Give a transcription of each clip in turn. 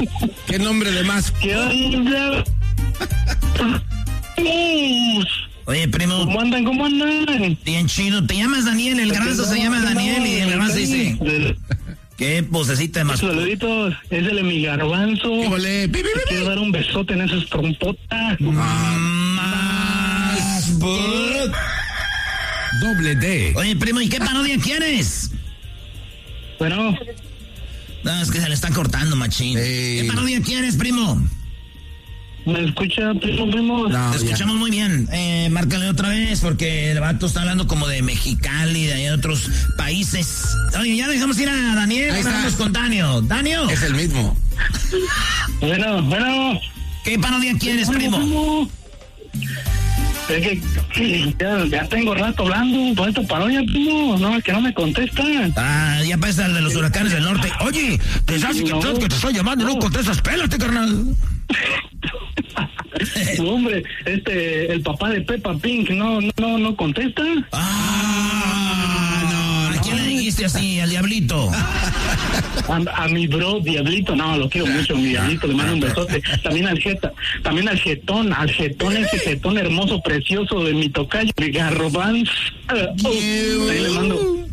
¿Qué nombre de más? ¿Qué onda? Oye, primo. ¿Cómo andan? Bien chido. Te llamas Daniel, el garbanzo se llama Daniel y el garbanzo dice... ¿Qué vocecita de más? Saluditos, es el de mi garbanzo. Quiero dar un besote en esas trompotas. Más Doble D. Oye, primo, ¿y qué parodia quieres? Bueno. No, es que se le está cortando, machín. ¿Qué parodia quieres, primo? ¿Me escucha, primo? No, te escuchamos muy bien. Márcale otra vez porque el vato está hablando como de Mexicali, de otros países. Oye, ya dejamos ir a Daniel. Ahí vamos con Danio. ¿Danio? Es el mismo. Bueno. ¿Qué parodia quieres, primo? Es que ya tengo rato hablando por esta parodia, primo. No, es que no me contesta. Ya pasa el de los huracanes del norte. Oye, desde hace que te estoy llamando, no contestas, pélate, carnal. No, hombre, el papá de Peppa Pig no contesta. No. ¿A quién le dijiste así? ¿Al diablito? A mi bro, diablito, no, lo quiero mucho, mi diablito, le mando un besote. También al jetón, ese jetón hermoso, precioso de mi tocayo, de Garbanzo. Ahí le mando.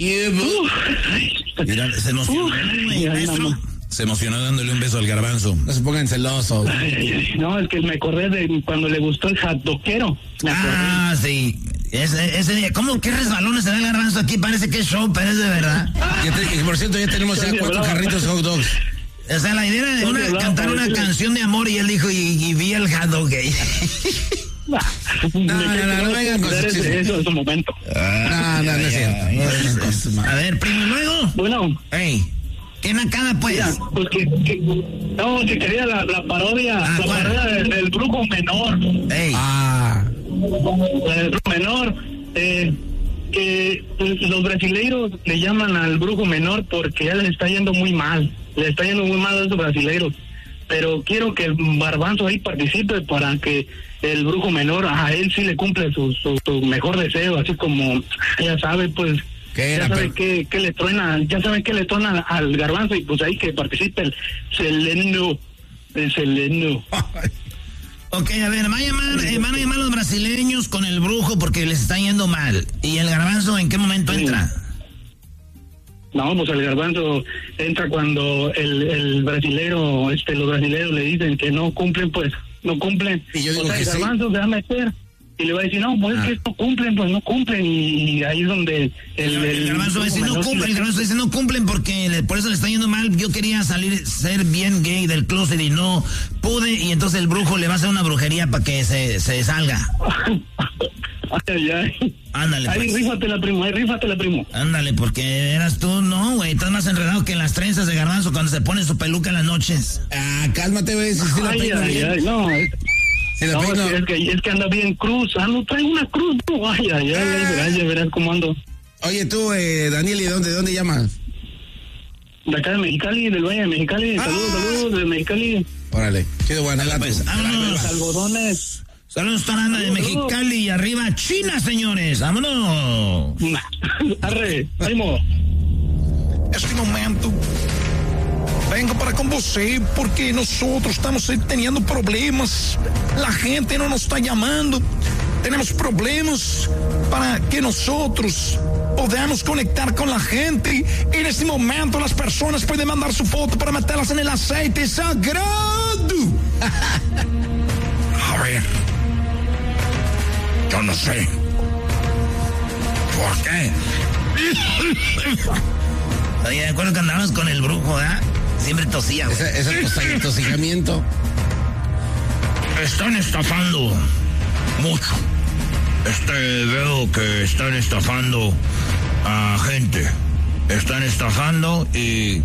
Mira, se emocionó. Se emocionó dándole un beso al garbanzo. No se pongan celosos. No, es que me acordé de cuando le gustó el hotdoquero. Sí. Ese día, ¿cómo qué resbalones se da el garbanzo aquí? Parece que es show, pero es de verdad. Por cierto, ya tenemos 4 carritos hot dogs. O sea, la idea era cantar una canción de amor y él dijo, y vi el hot dog gay. No vengan con eso en su momento. No es cierto. A ver, primo, luego. Bueno. Hey. ¿Qué nacada, pues? Mira, pues que quería la parodia, parodia del brujo menor. Ey. El brujo menor, que los brasileiros le llaman al brujo menor porque ya les está yendo muy mal. Le está yendo muy mal a los brasileiros. Pero quiero que el Garbanzo ahí participe para que el brujo menor, a él sí le cumple su mejor deseo, así como, ya sabe, pues... Ya sabe qué le truena, al Garbanzo y pues ahí que participe el Seleno. Ok, a ver, van a llamar los brasileños con el brujo porque les está yendo mal. ¿Y el Garbanzo en qué momento entra? No, pues el Garbanzo entra cuando los brasileros le dicen que no cumplen, pues no cumplen. Y yo digo el Garbanzo se va a meter. Y le va a decir, no, pues es que no cumplen, y ahí es donde el Garbanzo dice, no cumplen porque por eso le está yendo mal. Yo quería ser bien gay del closet y no pude, y entonces el brujo le va a hacer una brujería para que se salga. Ay. Ándale, pues. Ahí rífatela, primo. Ándale, porque eras tú, no, güey, estás más enredado que en las trenzas de Garbanzo cuando se pone su peluca en las noches. Cálmate, güey, si la peino bien. No, es que anda bien cruz. Trae una cruz. No, ya verás cómo ando. Oye, tú, Daniel, ¿y de dónde llamas? De acá de Mexicali, del Valle de Mexicali. Saludos de Mexicali. Órale, qué buena. Pues, vámonos. Algodones. Saludos, Taranda de Mexicali y arriba China, señores. Vámonos. Arre, primo. Este momento vengo para con você porque nosotros estamos teniendo problemas. La gente no nos está llamando. Tenemos problemas para que nosotros podamos conectar con la gente. En este momento las personas pueden mandar su foto para meterlas en el aceite sagrado. A ver, yo no sé por qué. Oye, de acuerdo que andabas con el brujo, ¿verdad? Siempre tosía. Ese tosigamiento. Están estafando mucho. Veo que están estafando a gente. Están estafando y...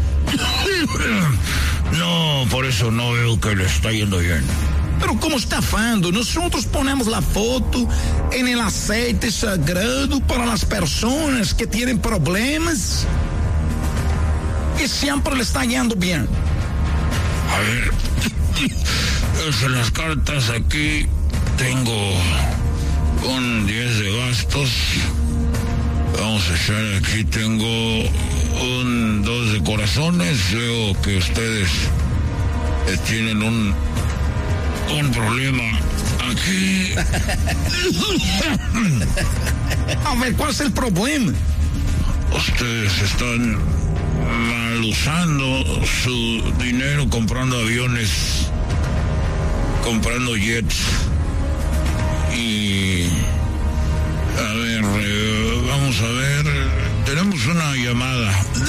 No, por eso no veo que le está yendo bien. Pero como estafando, nosotros ponemos la foto en el aceite sagrado para las personas que tienen problemas y siempre le está yendo bien. A ver, en las cartas aquí tengo un 10 de gastos. Vamos a echar aquí, tengo un 2 de corazones. Veo que ustedes tienen un problema aquí. A ver, ¿cuál es el problema? Ustedes están mal usando su dinero comprando aviones, comprando jets. Y a ver, vamos a ver, tenemos una llamada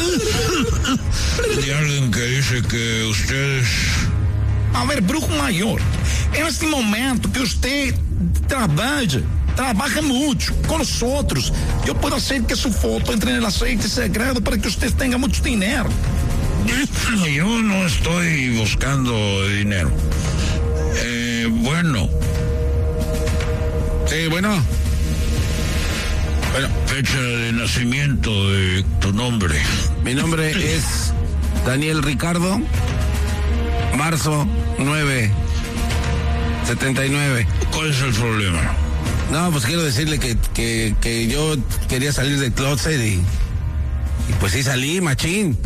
de alguien que dice que ustedes... A ver, brujo mayor, en este momento que usted trabaja mucho con nosotros, yo puedo hacer que su foto entre en el aceite sagrado para que usted tenga mucho dinero. Yo no estoy buscando dinero. Bueno. Sí, bueno. Fecha de nacimiento de tu nombre. Mi nombre es Daniel Ricardo, marzo 9, 79. ¿Cuál es el problema? No, pues quiero decirle que yo quería salir del closet y pues sí salí, machín.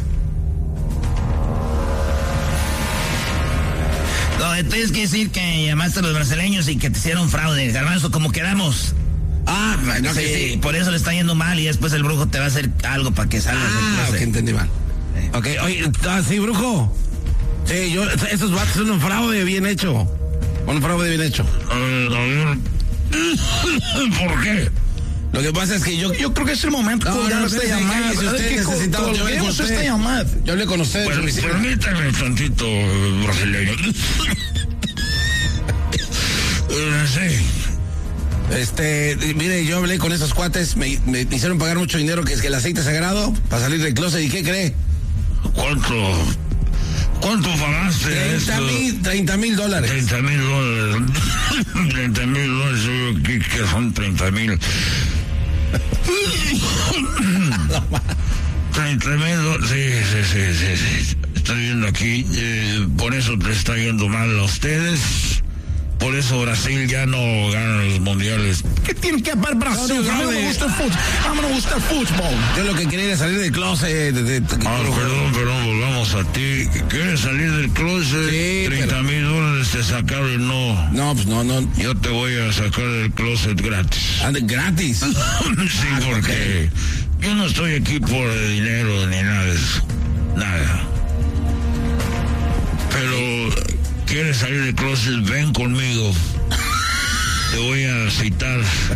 No, tienes que decir que llamaste a los brasileños y que te hicieron fraude, Garbanzo, como quedamos. Ah, no, sí, que sí. Por eso le está yendo mal y después el brujo te va a hacer algo para que salgas del closet. Ok, entendí mal. Ok, oye, sí, brujo. Sí, esos vatos son un fraude bien hecho. Un fraude bien hecho. A ver. ¿Por qué? Lo que pasa es que yo creo que es el momento de colgar esta llamada. Si usted necesitaba, yo hablé con usted. Esta llamada. Yo hablé con usted. Bueno, permítame tantito, brasileño. Sí. Mire, yo hablé con esos cuates, me hicieron pagar mucho dinero, que es que el aceite sagrado, para salir del closet, ¿y qué cree? ¿Cuánto pagaste? $30,000. $30,000. $30,000, que son 30,000. $30,000, sí. Estoy viendo aquí, por eso te está yendo mal a ustedes. Por eso Brasil ya no gana los mundiales. ¿Qué tiene que haber Brasil? A mí no me gusta el fútbol. A mí no me gusta el fútbol. Yo lo que quería era salir del closet. Perdón, volvamos a ti. ¿Quieres salir del closet? Sí, $30,000 te sacaron y no. No, pues no. Yo te voy a sacar del closet gratis. ¿Gratis? Sí, porque yo no estoy aquí por dinero ni nada de eso. Nada. Pero... ¿quieres salir del closet? Ven conmigo. Te voy a citar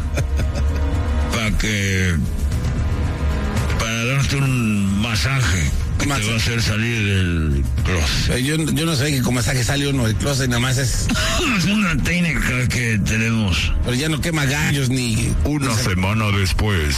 para darte un masaje que te va a hacer salir del closet. Yo no sé que con masaje sale uno del closet, nada más es... Es una técnica que tenemos. Pero ya no quema gallos ni... Una semana después.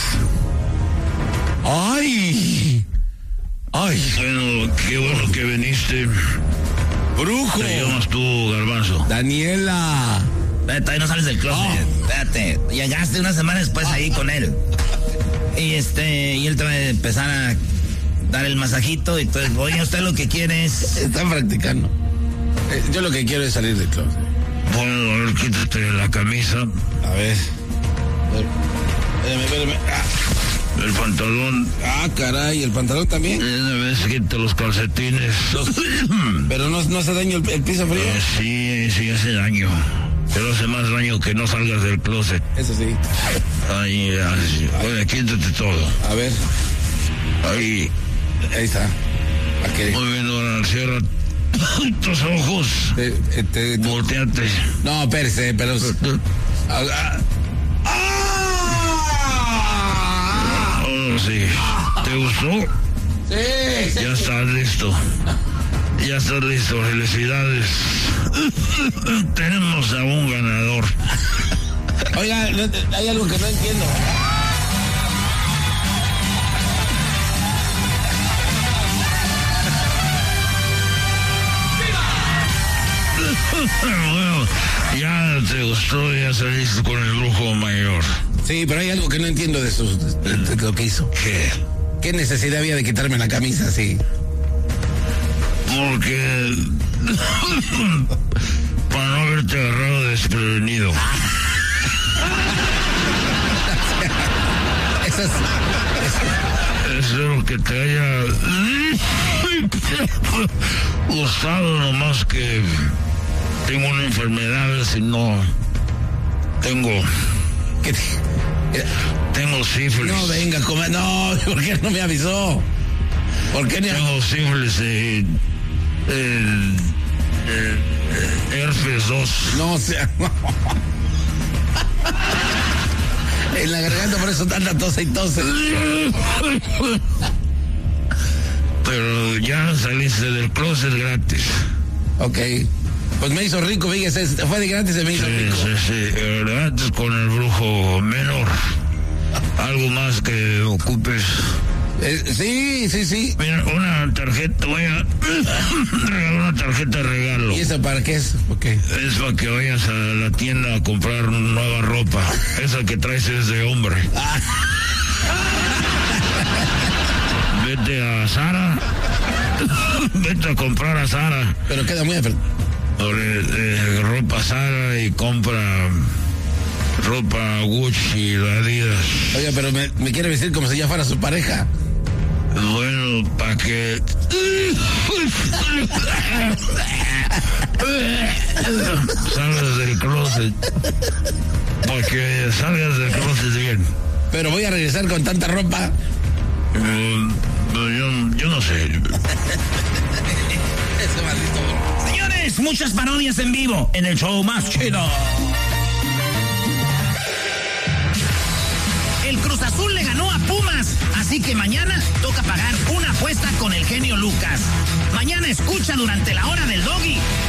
¡Ay! Bueno, qué bueno que viniste. ¡Brujo! ¿Te llamas tú, Garbanzo? Daniela. Todavía no sales del closet. Espérate. Llegaste una semana después ahí con él. Y él te va a empezar a dar el masajito. Y entonces, oye, usted lo que quiere es... Están practicando. Yo lo que quiero es salir del closet. Bueno, a ver, quítate la camisa. A ver. Espérame. El pantalón. Ah, caray, ¿el pantalón también? Una vez quita los calcetines. Pero no hace daño el piso frío. Sí hace daño. Pero hace más daño que no salgas del closet. Eso sí. Ahí, oye, quítate todo. A ver. Ahí está. Aquí. Muy bien, ahora cierra tus ojos. Volteate. No, espérese, pero... Sí. ¿Te gustó? Sí. Ya estás listo. Felicidades. Tenemos a un ganador. Oiga, hay algo que no entiendo. Bueno, ya te gustó, ya saliste con el brujo mayor. Sí, pero hay algo que no entiendo de lo que hizo. ¿Qué necesidad había de quitarme la camisa así? Porque... para no haberte agarrado desprevenido. Espero que te haya Gustavo, nomás que tengo una enfermedad, si no tengo... ¿Qué Tengo sífilis. No, venga, no, ¿por qué no me avisó? ¿Por qué no? Tengo sífilis, herpes 2. No, o sea, no. En la garganta, por eso tanta tos y tose. Pero ya saliste del closet gratis. Ok. Pues me hizo rico, fíjese, fue de gratis y me hizo rico. Sí, gratis con el brujo menor. Algo más que ocupes. Sí. Mira, una tarjeta, voy a regalar una tarjeta de regalo. ¿Y eso para qué es? Okay. Es para que vayas a la tienda a comprar nueva ropa. Esa que traes es de hombre. Vete a Zara. Vete a comprar a Zara. Pero queda muy ropa Zara y compra ropa Gucci, Adidas. Oiga, pero me quiere decir como si ya fuera su pareja. Bueno, para que salgas del closet. Para que salgas del closet bien. Pero voy a regresar con tanta ropa. Yo no sé. Ese maldito. Señores, muchas parodias en vivo en el show más chido. El Cruz Azul le ganó a Pumas, así que mañana toca pagar una apuesta con el genio Lucas. Mañana escucha durante la hora del Doggy